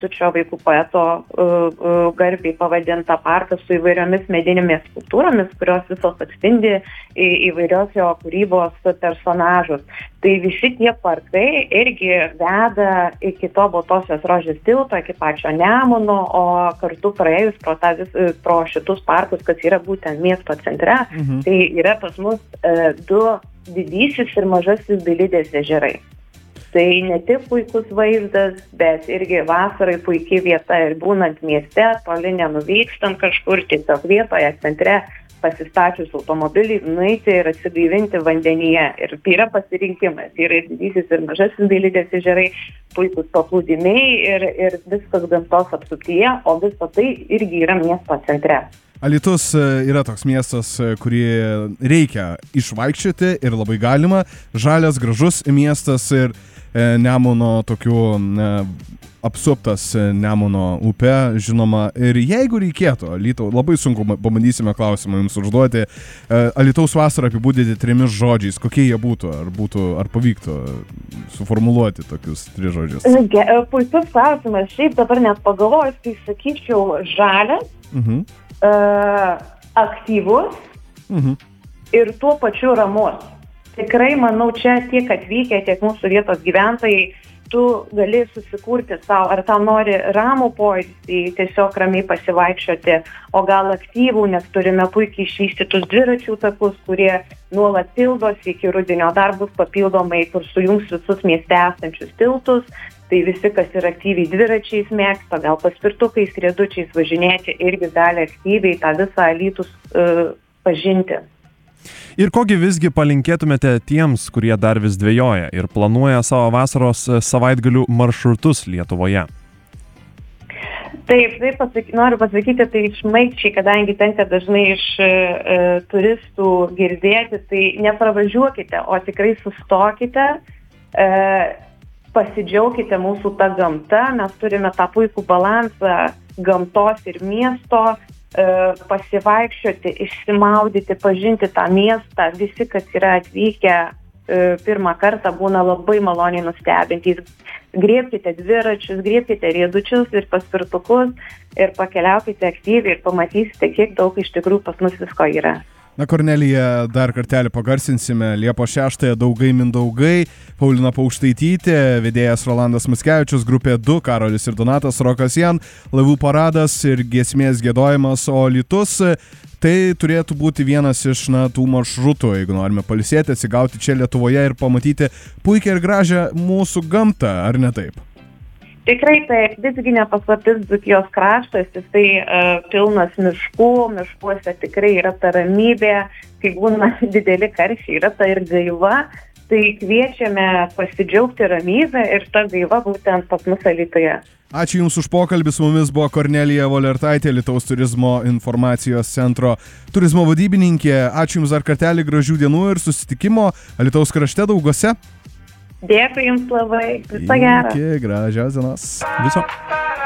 Kęstučio vaikų poeto garbiai pavadintą parką su įvairiomis medinėmis skulptūromis, kurios visos atspindi įvairios jo kūrybos personažus. Tai visi tie parkai irgi veda iki to Baltosios rožės tilto, iki pačio Nemuno, o kartu praėjus pro šitus parkus, kas yra būtent miesto centre, tai yra pas mus du didysis ir mažasis Dailidės ežerai. Tai ne tik puikus vaizdas, bet irgi vasarai puikiai vieta ir būnant mieste, toli nenuvykstant kažkur, tiesiog vietoje centre pasistačius automobilį, nueiti ir atsigaivinti vandenyje. Ir tai yra pasirinkimas. Tai yra didysis ir mažasis Dailidės ežerai, puikus paplūdimiai ir viskas gamtos apsuptyje, o viso tai irgi yra miesto centre. Alytus yra toks miestas, kurį reikia išvaikščioti ir labai galima. Žalias, gražus miestas ir Nemuno tokių apsuptas Nemuno upė, žinoma. Ir jeigu reikėtų, labai sunku, pabandysime klausimą jums užduoti, Alytaus vasarą apibūdinti 3 žodžiais, kokie jie būtų, ar pavyktų suformuluoti tokius 3 žodžius? Puikus klausimas, šiaip dabar net pagalvojus, tai sakyčiau žalias, aktyvus ir tuo pačiu ramus. Tikrai, manau, čia tiek atvykę, tiek mūsų vietos gyventojai, tu gali susikurti savo, ar tau nori ramų poilsį, tiesiog ramiai pasivaikščioti, o gal aktyvų, nes turime puikiai išvystytus dviračių takus, kurie nuolat pildosi iki rudenio, dar bus papildomai, kur sujungs visus mieste esančius tiltus. Tai visi, kas yra aktyviai dviračiais mėgsta, gal paspirtukais, riedučiais važinėti, irgi gali aktyviai tą visą Alytus pažinti. Ir kogi visgi palinkėtumėte tiems, kurie dar vis dvejoja ir planuoja savo vasaros savaitgalių maršrutus Lietuvoje? Taip, noriu pasakyti, tai šmaikščiai, kadangi tenka dažnai iš turistų girdėti, tai nepravažiuokite, o tikrai sustokite, pasidžiaukite mūsų tą gamtą, mes turime tą puikų balansą gamtos ir miesto, pasivaikščioti, išsimaudyti, pažinti tą miestą. Visi, kas yra atvykę pirmą kartą, būna labai maloniai nustebintys. Griebkite dviračius, griebkite riedučius ir paspirtukus ir pakeliaukite aktyviai ir pamatysite, kiek daug iš tikrųjų pas mus visko yra. Na, Kornelija, dar kartelį pagarsinsime. Liepos 6-ąją Daugai Mindaugai, Paulina Paukštaitytė, vedėjas Rolandas Mackevičius, grupė 2, Karolis ir Donatas, Rokas Jan, laivų paradas ir giesmės giedojimas, o Alytus tai turėtų būti vienas iš tų maršrutų, jeigu norime pailsėti, atsigauti čia Lietuvoje ir pamatyti puikią ir gražią mūsų gamtą, ar ne taip? Tikrai tai visgi nepaslaptis Dzūkijos kraštas, jisai pilnas miškų, miškuose tikrai yra ta ramybė, kai būna dideli karščiai, yra ta ir gaiva, tai kviečiame pasidžiaugti ramybę ir ta gaiva būtent pas mus Alytuje. Ačiū Jums už pokalbį, su mumis buvo Kornelija Volertaitė, Alytaus turizmo informacijos centro turizmo vadybininkė. Ačiū Jums dar kartelį, gražių dienų ir susitikimo Alytaus krašte Daugose. Dėkui Jums labai, viso gero. Iki gražios dienos. Viso.